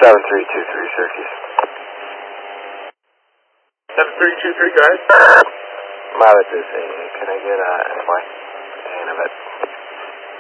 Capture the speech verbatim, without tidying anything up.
seven three two three, Syracuse. seven three two three, guys. Mileage is in. Can I get uh, N Y? And a vet.